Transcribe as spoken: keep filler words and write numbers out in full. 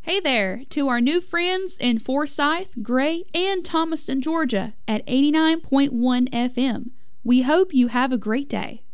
Hey there to our new friends in Forsyth, Gray, and Thomaston, Georgia at eighty-nine point one F M. We hope you have a great day.